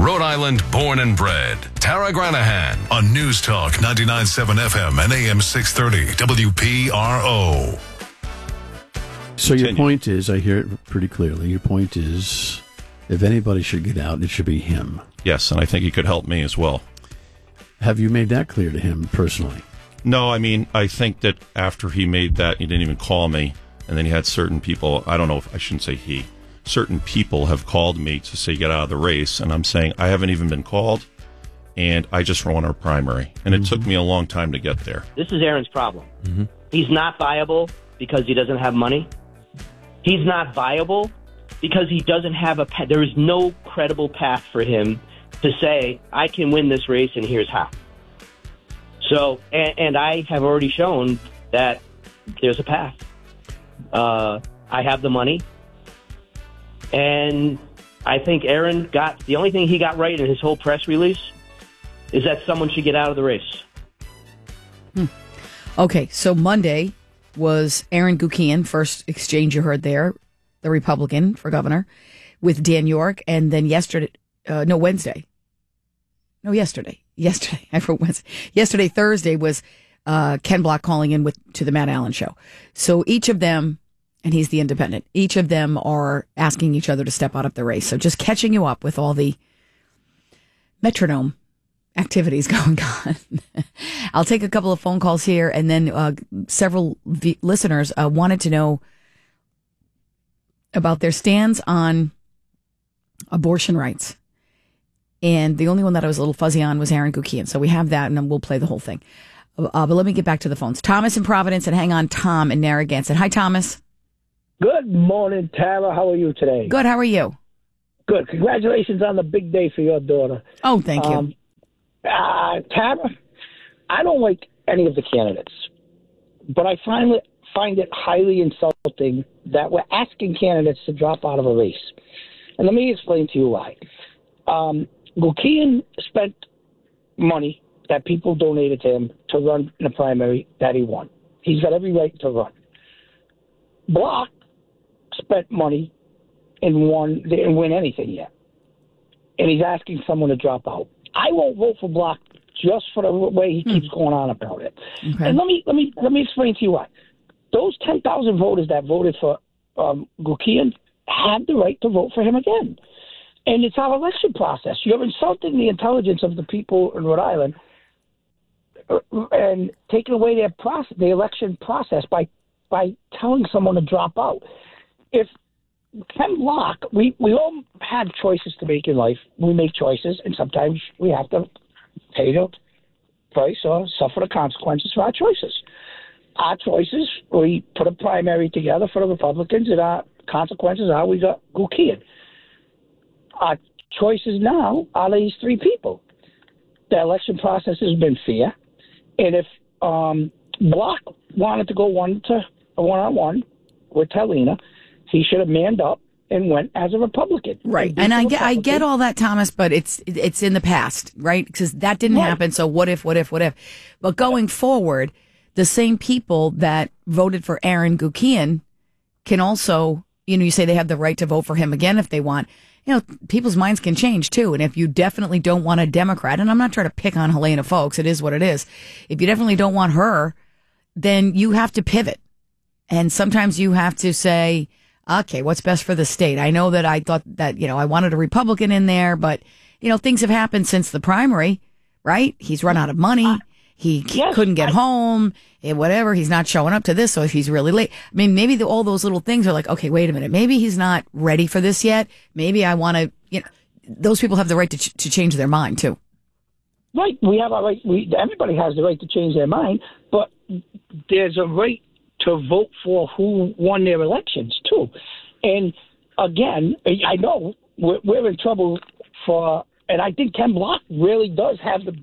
Rhode Island born and bred. Tara Granahan on News Talk 99.7 FM and AM 630 WPRO. So your point is, I hear it pretty clearly, your point is, if anybody should get out, it should be him. Yes, and I think he could help me as well. Have you made that clear to him personally? No, I mean, I think that after he made that, he didn't even call me, and then he had certain people, I don't know if I shouldn't say he, certain people have called me to say get out of the race, and I'm saying I haven't even been called, and I just won our primary, and it took me a long time to get there. This is Aaron's problem. He's not viable because he doesn't have money. He's not viable because he doesn't have there is no credible path for him to say, I can win this race and here's how. So, and I have already shown that there's a path. I have the money. And I think Aaron the only thing he got right in his whole press release is that someone should get out of the race. Okay, so Monday was Aaron Guckian, first exchange you heard there, the Republican for governor, with Dan York, and then yesterday, I wrote Wednesday. Yesterday, Thursday, was Ken Block calling in to the Matt Allen show. So each of them, and he's the independent, each of them are asking each other to step out of the race. So just catching you up with all the metronome activities going on. I'll take a couple of phone calls here, and then several listeners wanted to know about their stands on abortion rights. And the only one that I was a little fuzzy on was Aaron Guckian. So we have that, and then we'll play the whole thing. But let me get back to the phones. Thomas in Providence, and hang on, Tom in Narragansett. Hi, Thomas. Good morning, Tara. How are you today? Good. How are you? Good. Congratulations on the big day for your daughter. Oh, thank you. Tara, I don't like any of the candidates, but I find it highly insulting that we're asking candidates to drop out of a race. And let me explain to you why. Guckian spent money that people donated to him to run in a primary that he won. He's got every right to run. Block spent money and didn't win anything yet. And he's asking someone to drop out. I won't vote for Block just for the way he keeps going on about it. Okay. And let me explain to you why. Those 10,000 voters that voted for Guckian had the right to vote for him again. And it's our election process. You're insulting the intelligence of the people in Rhode Island and taking away the election process by telling someone to drop out. If Ken Block, we all have choices to make in life. We make choices, and sometimes we have to pay the price or suffer the consequences for our choices. Our choices, we put a primary together for the Republicans, and our consequences are we got Guckian. Our choices now are these three people. The election process has been fair, and if Block wanted to go one-on-one with Talina, he should have manned up and went as a Republican. Right. And I get all that, Thomas, but it's in the past, right? Because that didn't happen. So what if? But going forward, the same people that voted for Aaron Guckian can also, you say they have the right to vote for him again if they want. People's minds can change too. And if you definitely don't want a Democrat, and I'm not trying to pick on Helena Folks, it is what it is. If you definitely don't want her, then you have to pivot. And sometimes you have to say, okay, what's best for the state? I know that I thought that, I wanted a Republican in there, but, things have happened since the primary, right? He's run out of money. He couldn't get home and whatever. He's not showing up to this. So if he's really late, I mean, maybe all those little things are like, okay, wait a minute. Maybe he's not ready for this yet. Maybe I want to, those people have the right to change their mind too. Right. We have our right. Everybody has the right to change their mind, but there's a right to vote for who won their elections too. And again, I know we're in trouble and I think Ken Block really does have the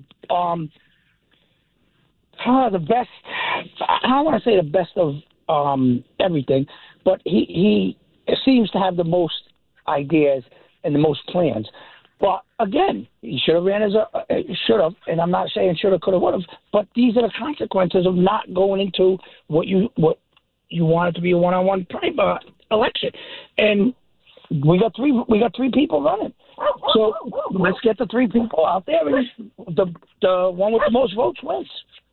best. I don't want to say the best of everything, but he seems to have the most ideas and the most plans. But again, he should have ran and I'm not saying should have, could have, would have, but these are the consequences of not going into what you want it to be a one-on-one election. And we got three people running. So let's get the three people out there, and the one with the most votes wins.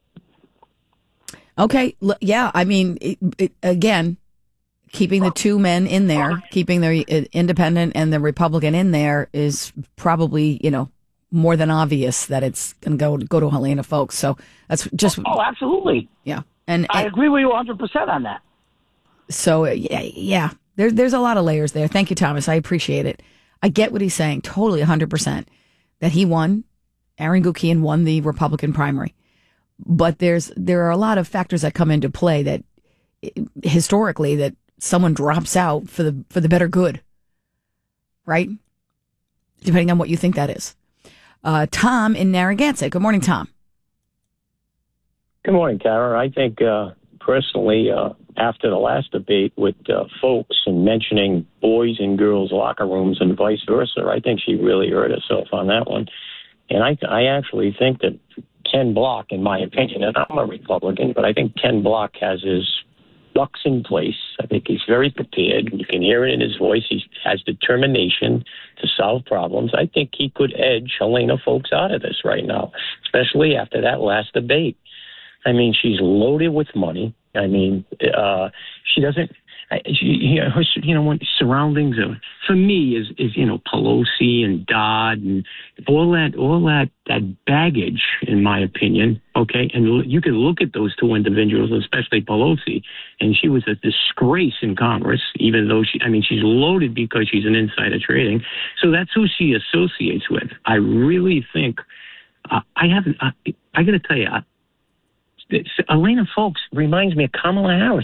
Okay, yeah, I mean, again, keeping the two men in there, keeping the independent and the Republican in there is probably, more than obvious that it's going to go to Helena Foulkes. So that's just... Oh, absolutely. Yeah. And I agree with you 100% on that. So, yeah, there's a lot of layers there. Thank you, Thomas. I appreciate it. I get what he's saying, totally 100%, that he won. Aaron Guckian won the Republican primary. But there are a lot of factors that come into play that historically that someone drops out for the better good, right? Depending on what you think that is. Tom in Narragansett. Good morning, Tom. Good morning, Tara. I think personally, after the last debate with folks and mentioning boys and girls locker rooms and vice versa, I think she really hurt herself on that one. And I actually think that Ken Block, in my opinion, and I'm a Republican, but I think Ken Block has his ducks in place. I think he's very prepared. You can hear it in his voice. He has determination to solve problems. I think he could edge Helena Foulkes out of this right now, especially after that last debate. I mean, she's loaded with money. I mean, she doesn't. Her when surroundings for me is Pelosi and Dodd and all that baggage, in my opinion. Okay, and you can look at those two individuals, especially Pelosi, and she was a disgrace in Congress. Even though she's loaded because she's an insider trading. So that's who she associates with. I really think I got to tell you, Helena Foulkes reminds me of Kamala Harris.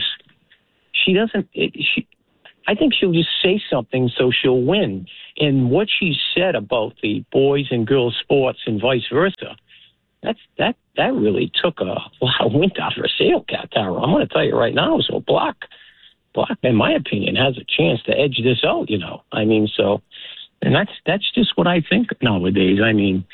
I think she'll just say something so she'll win. And what she said about the boys and girls sports and vice versa, that really took a lot of wind out of her sail, Tara. I'm going to tell you right now. So Block, in my opinion, has a chance to edge this out. I mean, so, and that's just what I think nowadays. I mean,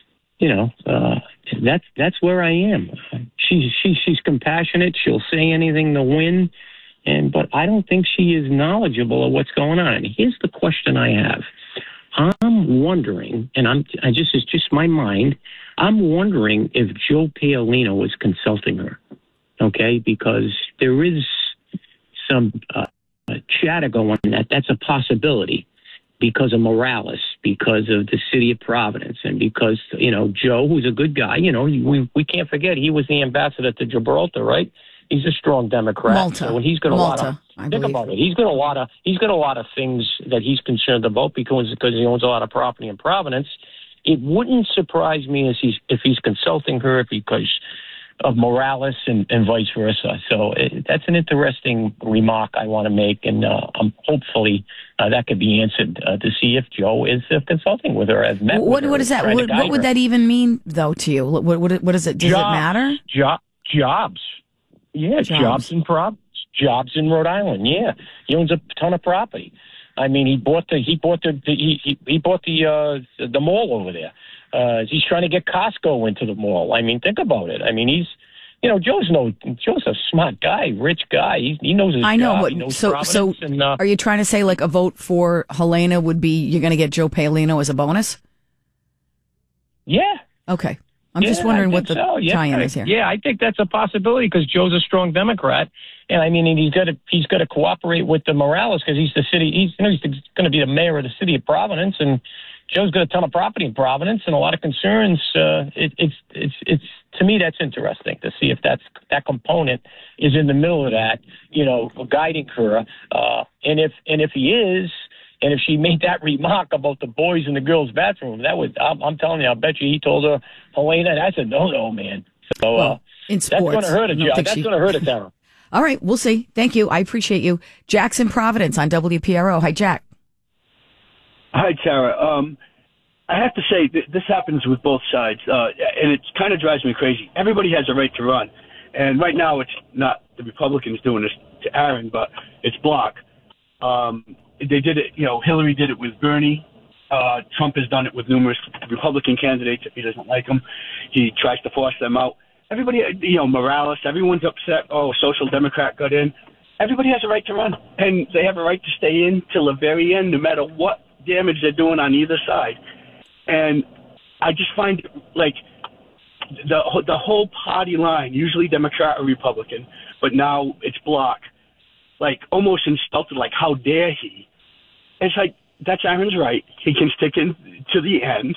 that's where I am. She's compassionate. She'll say anything to win. But I don't think she is knowledgeable of what's going on. And here's the question I have. I'm wondering, and it's just my mind, I'm wondering if Joe Paolino was consulting her, okay? Because there is some chatter going on that's a possibility because of Morales, because of the city of Providence, and because, Joe, who's a good guy, we can't forget he was the ambassador to Gibraltar, right? He's a strong Democrat. Malta. So he's got a lot of. Think about it. He's got a lot of things that he's concerned about because he owns a lot of property in Providence. It wouldn't surprise me if he's consulting her because of Morales and vice versa. So that's an interesting remark I want to make, and hopefully that could be answered to see if Joe is consulting with her. What is that? What would that even mean, though, to you? What is it? Does it matter? Jobs. Yeah, jobs in Providence, jobs in Rhode Island. Yeah, he owns a ton of property. I mean, he bought the mall over there. He's trying to get Costco into the mall. I mean, think about it. I mean, Joe's a smart guy, rich guy. He knows his job. I know, but he knows so are you trying to say like a vote for Helena would be you're going to get Joe Paolino as a bonus? Yeah. Okay. I'm just wondering what the tie-in is here. Yeah, I think that's a possibility because Joe's a strong Democrat, and I mean he's got to cooperate with the Morales because he's going to be the mayor of the city of Providence, and Joe's got a ton of property in Providence and a lot of concerns. It's to me that's interesting to see if that component is in the middle of that, guiding her, and if he is. And if she made that remark about the boys in the girls' bathroom, I'm telling you, I bet you he told her, Helena, that's a no, man. So in sports, that's going to hurt her, Joe. That's going to hurt her, Tara. All right, we'll see. Thank you. I appreciate you. Jackson Providence on WPRO. Hi, Jack. Hi, Tara. I have to say, this happens with both sides, and it kind of drives me crazy. Everybody has a right to run. And right now, it's not the Republicans doing this to Aaron, but it's Block. They did it, Hillary did it with Bernie. Trump has done it with numerous Republican candidates. If he doesn't like them, he tries to force them out. Everybody, Morales, everyone's upset. Oh, a social democrat got in. Everybody has a right to run, and they have a right to stay in till the very end, no matter what damage they're doing on either side. And I just find like the whole party line, usually Democrat or Republican, but now it's Bloc, like almost insulted, like how dare he? It's like, that's Aaron's right. He can stick in to the end.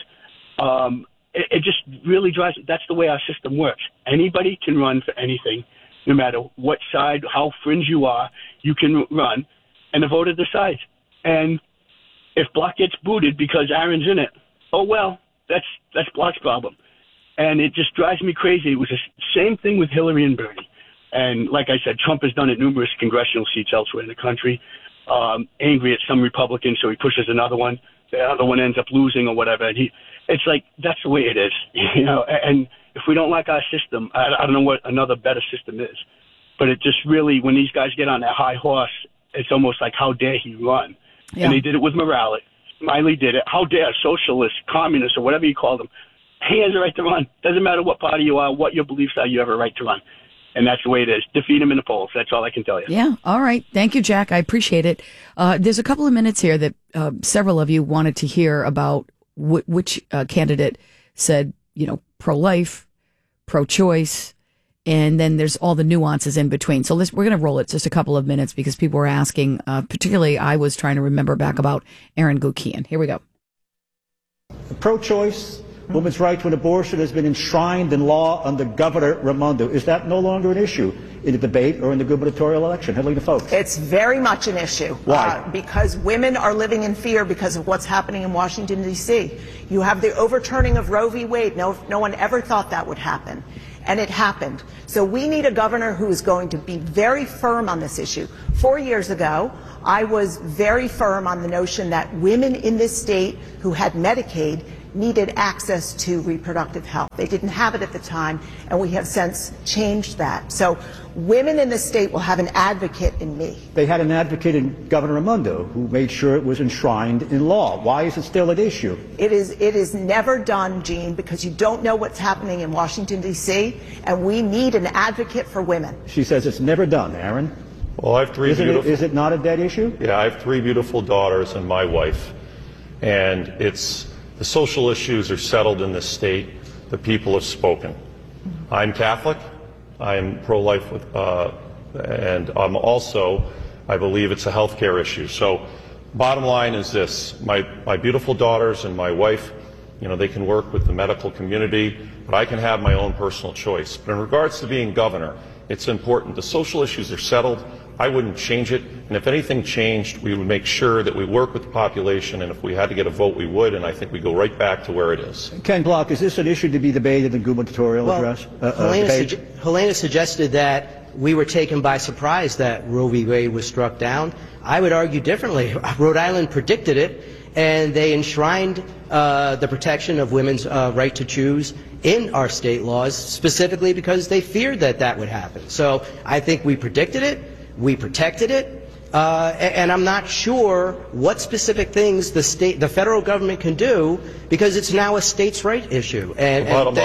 It just really drives. That's the way our system works. Anybody can run for anything, no matter what side, how fringe you are. You can run, and the voter decides. And if Bloc gets booted because Aaron's in it, oh well, that's Bloc's problem. And it just drives me crazy. It was the same thing with Hillary and Bernie. And like I said, Trump has done it numerous congressional seats elsewhere in the country. Angry at some Republicans, so he pushes another one. The other one ends up losing or whatever. And it's like, that's the way it is, you know. And if we don't like our system, I don't know what another better system is. But it just really, when these guys get on that high horse, it's almost like, how dare he run? Yeah. And they did it with Morales. Miley did it. How dare socialists, communists, or whatever you call them. He has a right to run. Doesn't matter what party you are, what your beliefs are, you have a right to run. And that's the way it is. Defeat him in the polls. That's all I can tell you. Yeah. All right. Thank you, Jack. I appreciate it. There's a couple of minutes here that several of you wanted to hear about which candidate said, pro-life, pro-choice, and then there's all the nuances in between. So we're going to roll it just a couple of minutes because people were asking, particularly I was trying to remember back about Aaron Gukian. Here we go. Pro-choice, women's right to an abortion has been enshrined in law under Governor Raimondo. Is that no longer an issue in the debate or in the gubernatorial election? Helena Foulkes. It's very much an issue. Why? Because women are living in fear because of what's happening in Washington, D.C. You have the overturning of Roe v. Wade. No one ever thought that would happen. And it happened. So we need a governor who is going to be very firm on this issue. 4 years ago, I was very firm on the notion that women in this state who had Medicaid needed access to reproductive health. They didn't have it at the time, and we have since changed that. So women in the state will have an advocate in me. They had an advocate in Governor Raimondo who made sure it was enshrined in law. Why is it still an issue? It is never done, Gene, because you don't know what's happening in Washington, D.C., and we need an advocate for women. She says it's never done, Aaron. Well, I have three beautiful... Is it not a dead issue? Yeah, I have three beautiful daughters and my wife, and the social issues are settled in this state. The people have spoken. I'm Catholic. I'm pro-life, and I'm also, I believe it's a health care issue. So bottom line is this. My beautiful daughters and my wife, they can work with the medical community, but I can have my own personal choice. But in regards to being governor, it's important. The social issues are settled. I wouldn't change it, and if anything changed, we would make sure that we work with the population, and if we had to get a vote, we would, and I think we go right back to where it is. Ken Block, is this an issue to be debated in the gubernatorial address? Helena suggested that we were taken by surprise that Roe v. Wade was struck down. I would argue differently. Rhode Island predicted it, and they enshrined the protection of women's right to choose in our state laws, specifically because they feared that would happen. So I think we predicted it. We protected it, and I'm not sure what specific things the federal government can do because it's now a states' right issue. And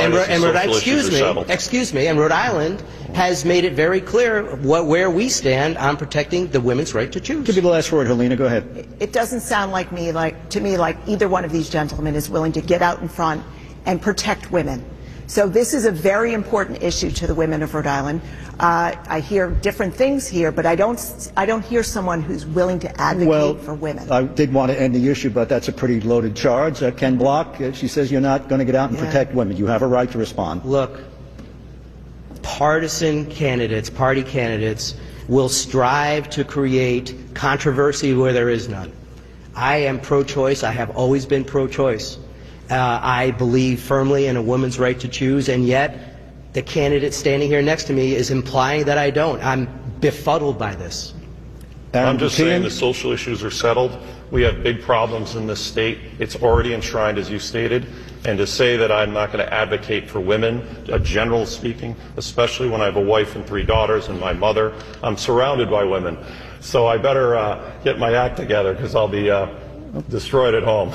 Rhode Island has made it very clear where we stand on protecting the women's right to choose. Give me the last word, Helena. Go ahead. It doesn't sound to me like either one of these gentlemen is willing to get out in front and protect women. So this is a very important issue to the women of Rhode Island. I hear different things here, but I don't hear someone who's willing to advocate for women. I did want to end the issue, but that's a pretty loaded charge. Ken Block, she says you're not going to get out and protect women. You have a right to respond. Look, partisan candidates, party candidates, will strive to create controversy where there is none. I am pro-choice. I have always been pro-choice. I believe firmly in a woman's right to choose, and yet the candidate standing here next to me is implying that I don't. I'm befuddled by this. I'm just saying the social issues are settled. We have big problems in this state. It's already enshrined, as you stated. And to say that I'm not going to advocate for women, general speaking, especially when I have a wife and three daughters and my mother, I'm surrounded by women. So I better get my act together because I'll be destroyed at home.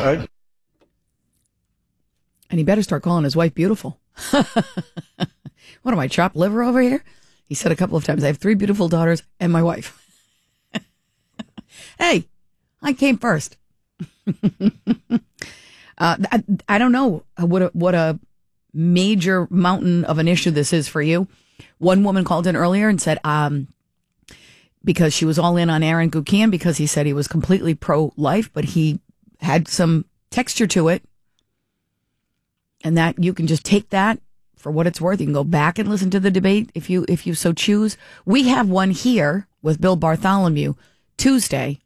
And he better start calling his wife beautiful. What am I, chopped liver over here? He said a couple of times, I have three beautiful daughters and my wife. Hey, I came first. I don't know what a major mountain of an issue this is for you. One woman called in earlier and said, because she was all in on Aaron Gukian because he said he was completely pro-life, but he had some texture to it. And that you can just take that for what it's worth. You can go back and listen to the debate if you so choose. We have one here with Bill Bartholomew Tuesday.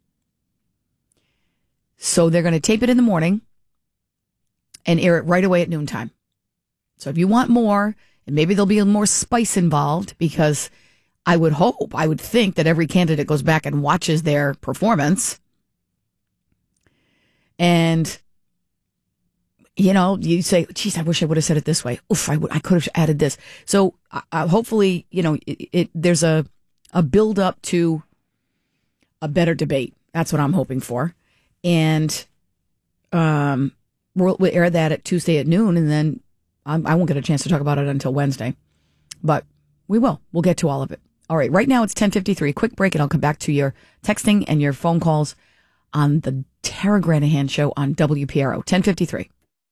So they're going to tape it in the morning and air it right away at noontime. So if you want more, and maybe there'll be more spice involved, because I would think that every candidate goes back and watches their performance. And, you say, geez, I wish I would have said it this way. Oof, I could have added this. So hopefully, there's a build up to a better debate. That's what I'm hoping for. And we'll air that at Tuesday at noon, and then I won't get a chance to talk about it until Wednesday. But we will. We'll get to all of it. All right, right now it's 10:53. Quick break, and I'll come back to your texting and your phone calls on the Tara Granahan Show on WPRO. 10:53.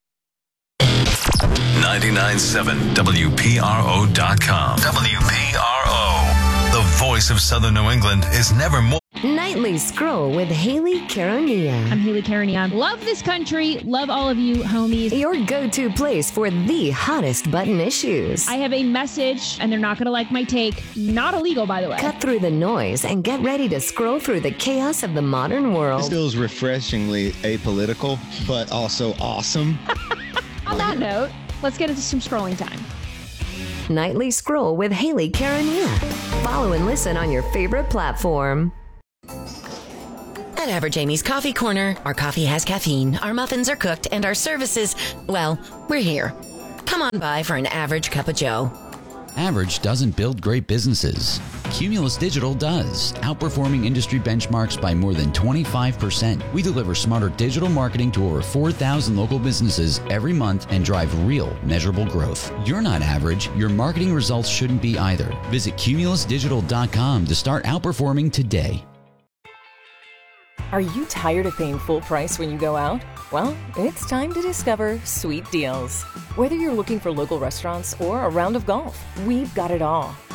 99.7 WPRO.com. WPRO. The voice of Southern New England is never more. Nightly Scroll with Haley Caronia. I'm Haley Caronia. Love this country. Love all of you, homies. Your go-to place for the hottest button issues. I have a message, and they're not going to like my take. Not illegal, by the way. Cut through the noise and get ready to scroll through the chaos of the modern world. This feels refreshingly apolitical, but also awesome. On that note, let's get into some scrolling time. Nightly Scroll with Haley Caronia. Follow and listen on your favorite platform. At Average Amy's Coffee Corner, our coffee has caffeine, our muffins are cooked, and our services, well, we're here. Come on by for an average cup of joe. Average doesn't build great businesses. Cumulus Digital does, outperforming industry benchmarks by more than 25%. We deliver smarter digital marketing to over 4,000 local businesses every month and drive real, measurable growth. You're not average. Your marketing results shouldn't be either. Visit cumulusdigital.com to start outperforming today. Are you tired of paying full price when you go out? Well, it's time to discover Sweet Deals. Whether you're looking for local restaurants or a round of golf, we've got it all.